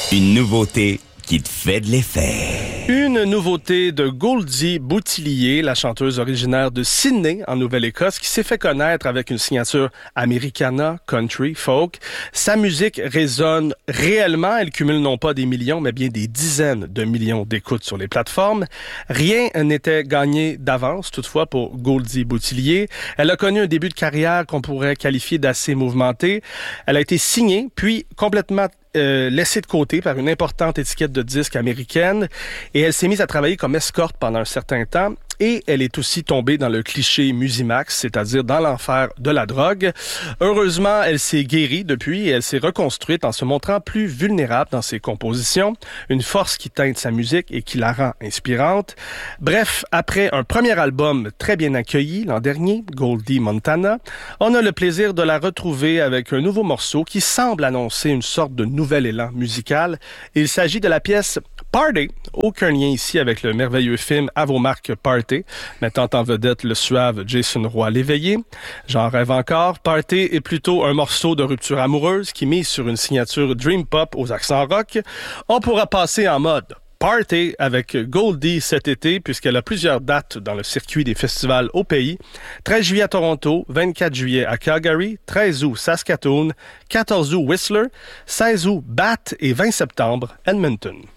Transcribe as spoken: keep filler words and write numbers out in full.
Une nouveauté qui te fait de l'effet. Une nouveauté de Goldie Boutillier, la chanteuse originaire de Sydney, en Nouvelle-Écosse, qui s'est fait connaître avec une signature Americana, country, folk. Sa musique résonne réellement. Elle cumule non pas des millions, mais bien des dizaines de millions d'écoutes sur les plateformes. Rien n'était gagné d'avance, toutefois, pour Goldie Boutillier. Elle a connu un début de carrière qu'on pourrait qualifier d'assez mouvementé. Elle a été signée, puis complètement Euh, laissée de côté par une importante étiquette de disques américaine et elle s'est mise à travailler comme escorte pendant un certain temps. Et elle est aussi tombée dans le cliché Musimax, c'est-à-dire dans l'enfer de la drogue. Heureusement, elle s'est guérie depuis et elle s'est reconstruite en se montrant plus vulnérable dans ses compositions, une force qui teinte sa musique et qui la rend inspirante. Bref, après un premier album très bien accueilli l'an dernier, Goldie Montana, on a le plaisir de la retrouver avec un nouveau morceau qui semble annoncer une sorte de nouvel élan musical. Il s'agit de la pièce Party, aucun lien ici avec le merveilleux film À vos marques Party, mettant en vedette le suave Jason Roy l'éveillé. J'en rêve encore. Party est plutôt un morceau de rupture amoureuse qui mise sur une signature dream pop aux accents rock. On pourra passer en mode Party avec Goldie cet été puisqu'elle a plusieurs dates dans le circuit des festivals au pays. treize juillet à Toronto, vingt-quatre juillet à Calgary, treize août Saskatoon, quatorze août Whistler, seize août Bath et vingt septembre Edmonton.